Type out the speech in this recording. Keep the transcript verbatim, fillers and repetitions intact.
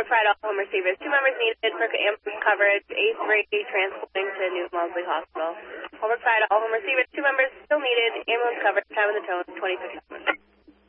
Hallmark Friday, all home receivers. Two members needed for ambulance coverage. A three transporting to New Wellesley Hospital. Hallmark Friday, all home receivers. Two members still needed. Ambulance coverage. Time of the tone, twenty fifty.